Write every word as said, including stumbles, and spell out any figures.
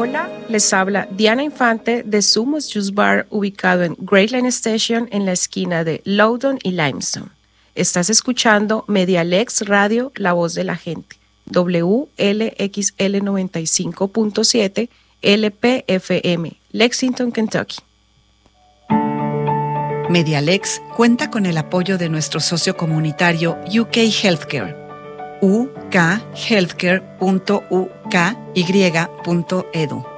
Hola, les habla Diana Infante de Sumos Juice Bar, ubicado en Great Line Station en la esquina de Loudoun y Limestone. Estás escuchando Medialex Radio, la voz de la gente, W L X L noventa y cinco punto siete L P F M, Lexington, Kentucky. Medialex cuenta con el apoyo de nuestro socio comunitario U K Healthcare, u k healthcare punto u k y punto e d u.